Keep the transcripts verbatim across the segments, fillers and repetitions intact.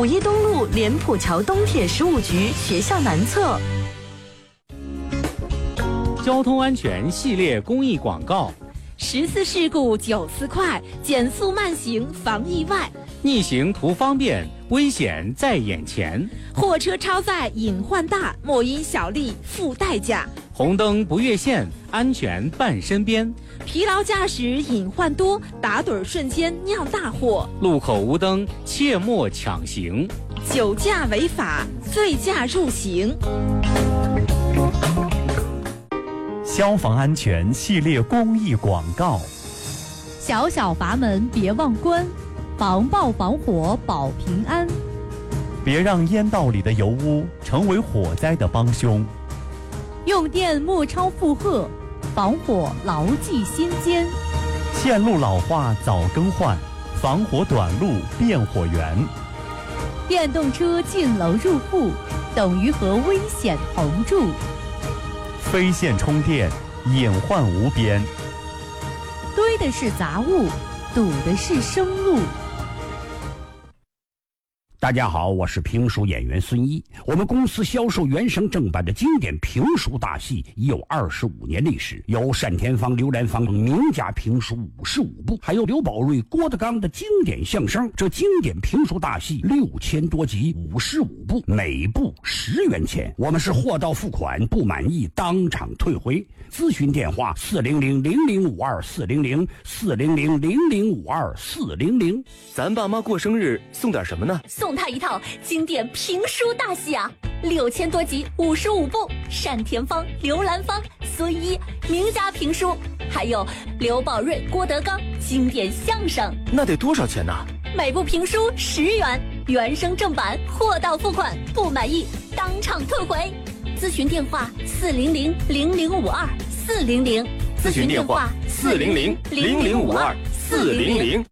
五一东路莲浦桥东铁十五局学校南侧。 交通安全系列公益广告： 十次事故九次快，减速慢行防意外。 逆行图方便，危险在眼前。 货车超载隐患大，莫因小利付代价。 红灯不越线，安全伴身边。 疲劳驾驶隐患多，打盹瞬间酿大祸。 路口无灯，切莫抢行。 酒驾违法，醉驾入刑。 消防安全系列公益广告： 小小阀门别忘关，防爆防火保平安。 别让烟道里的油污成为火灾的帮凶。 用电莫超负荷，防火牢记心间。 线路老化早更换，防火短路变火源。 电动车进楼入户，等于和危险同住。 非线充电，隐患无边。 堆的是杂物，堵的是生路。 大家好，我是评书演员孙一。我们公司销售原声正版的经典评书大戏已有二十五年历史，有单田芳、刘兰芳名家评书五十五部，还有刘宝瑞、郭德纲的经典相声。这经典评书大戏六千多集，五十五部，每部十元钱。我们是货到付款，不满意当场退回。咨询电话：四零零零零五二四零零四零零零零五二四零零。 咱爸妈过生日送点什么呢？ 送他一套经典评书大戏啊，六千多集，五十五部，单田芳、刘兰芳、孙一名家评书，还有刘宝瑞、郭德纲经典相声。 那得多少钱呢？ 每部评书十元，原声正版，货到付款，不满意当场退回。咨询电话：四零零零零五二四零零。 咨询电话：四零零零零五二四零零。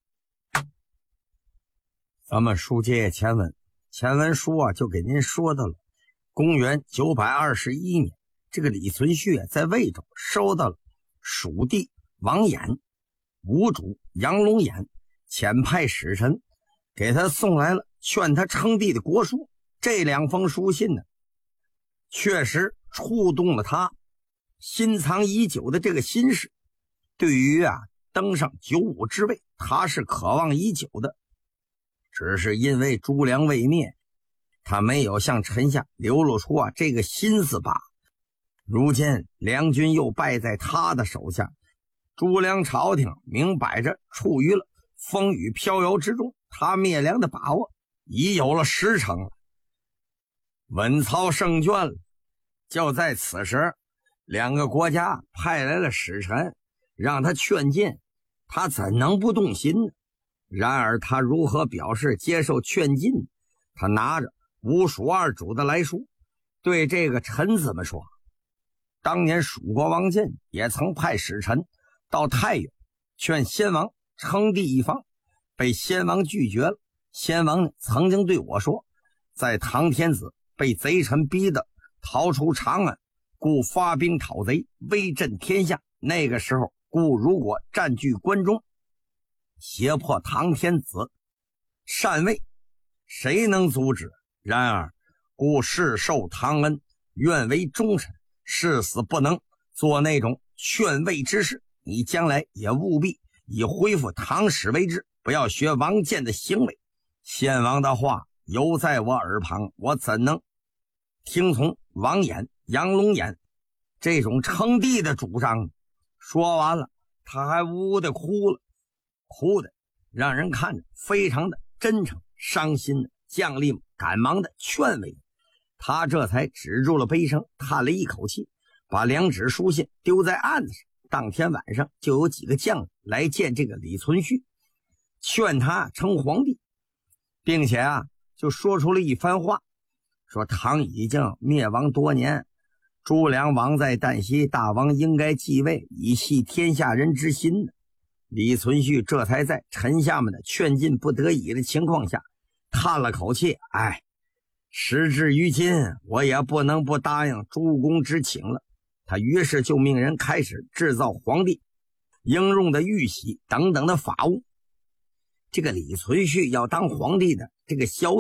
咱们书接前文，前文书啊就给您说到了公元九百二十一年，这个李存勖在魏州收到了蜀地王衍、吴主杨龙衍遣派使臣给他送来了劝他称帝的国书。这两封书信呢，确实触动了他心藏已久的这个心事。对于啊登上九五之位，他是渴望已久的。只是因为朱良未灭，他没有向臣下流露出啊这个心思罢。如今梁军又败在他的手下，朱良朝廷明摆着处于了风雨飘摇之中，他灭梁的把握已有了十成了。稳操胜券了。就在此时，两个国家派来了使臣，让他劝进，他怎能不动心呢？然而他如何表示接受劝进？他拿着吴蜀二主的来书，对这个臣子们说：当年蜀国王建也曾派使臣到太原劝先王称帝一方，被先王拒绝了。先王曾经对我说，在唐天子被贼臣逼得逃出长安，故发兵讨贼，威震天下。那个时候，故如果占据关中，胁迫唐天子禅位，谁能阻止？然而故世受唐恩，愿为忠臣，誓死不能做那种劝位之事。你将来也务必以恢复唐史为之，不要学王建的行为。先王的话犹在我耳旁，我怎能听从王衍、杨龙衍这种称帝的主张？说完了，他还呜呜的哭了，哭的让人看着非常的真诚，伤心的将吏赶忙的劝慰他，这才止住了悲声，叹了一口气，把两纸书信丢在案子上。当天晚上就有几个将来见这个李存勖，劝他称皇帝，并且啊就说出了一番话，说唐已经灭亡多年，朱良亡在旦夕，大王应该继位，以系天下人之心呢。李存勖这才在臣下们的劝进不得已的情况下，叹了口气，哎，时至于今，我也不能不答应诸公之请了。他于是就命人开始制造皇帝应用的玉玺等等的法物。这个李存勖要当皇帝的这个消息